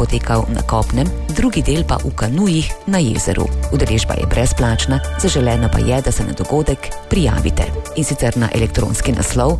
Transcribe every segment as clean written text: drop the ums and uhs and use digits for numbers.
potekal na kopnem, drugi del pa v kanujih na jezeru. Udeležba je brezplačna, zaželeno pa je, da se na dogodek prijavite. In sicer na elektronski naslov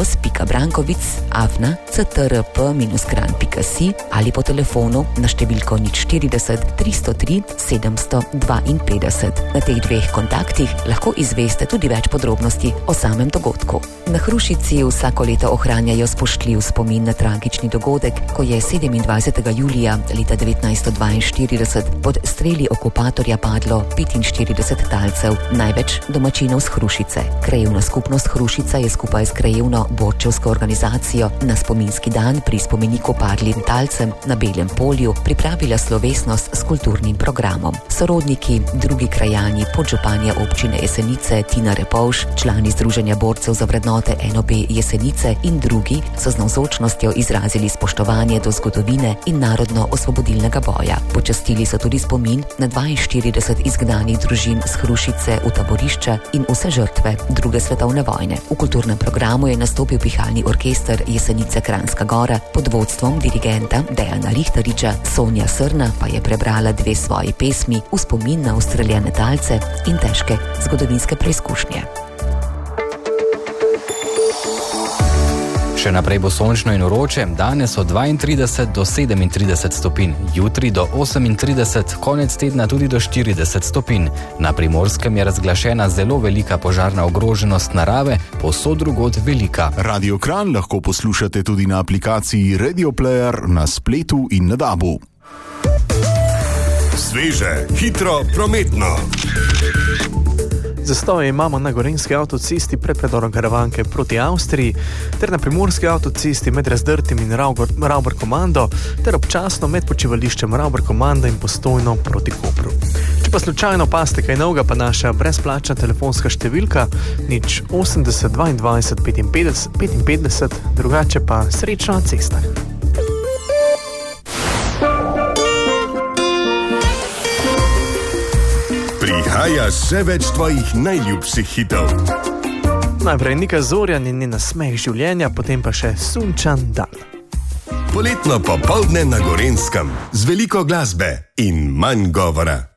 uros.brankovic@ctrp-kran.si ali po telefonu na številko 040 303 752. Na teh dveh kontaktih lahko izveste tudi več podrobnosti o samem dogodku. Na Hrušici vsako leto ohranjajo spoštljiv spomin na tragični dogodek, ko je 27. julija leta 1942 pod streli okupatorja padlo 45 talcev, največ domačinov z Hrušice. Krajevna skupnost Hrušica je skupaj s krajevno borčevsko organizacijo na spominski dan pri spomeniku padlim talcem na Belem polju pripravila slovesnost s kulturnim programom. Sorodniki, drugi krajani, podžupanja občine Jesenice Tina Repovš, člani Združenja borcev za vrednote NOB Jesenice in drugi so z navzočnostjo izrazili spoštovanje do zgodovine in narodno-osvobodilnega boja. Počastili so tudi spomin na 42 izgnanih družin z Hrušice v taborišča in vse žrtve druge svetovne vojne. V kulturnem programu je nastopil pihalni orkester Jesenice Kranjska Gora pod vodstvom dirigenta Dejana Rihtariča, Sonja Srna pa je prebrala dve svoji pesmi v spomin na ustreljene talce in težke zgodovinske preizkušnje. Še naprej bo sončno in vroče, danes od 32 do 37 stopinj, jutri do 38, konec tedna tudi do 40 stopinj. Na Primorskem je razglašena zelo velika požarna ogroženost narave, povsod drugod velika. Radio Kranj lahko poslušate tudi na aplikaciji Radio Player, na spletu in na DAB-u. Sveže, hitro, prometno. Zastoje imamo na gorenjski avtocesti pred predorom Karavanke proti Avstriji, ter na primorski avtocesti med Razdrtim in Ravbar-Komando, ter občasno med počivališčem Ravbar-Komando in Postojno proti Kopru. Če pa slučajno paste kaj novega, pa naša brezplačna telefonska številka 080 22 55, drugače pa srečno na cestah. Prihaja še več tvojih najljubših hitov. Najprej Nika Zorjan in njena Smeh življenja, potem pa še Sunčan dan. Poletno popoldne na Gorenjskem z veliko glasbe in manj govora.